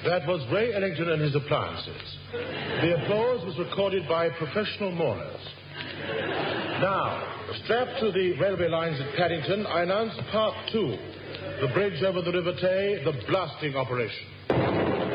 That was Ray Ellington and his appliances. The applause was recorded by professional mourners. Now, strapped to the railway lines at Paddington, I announce Part 2. The bridge over the River Tay, the blasting operation.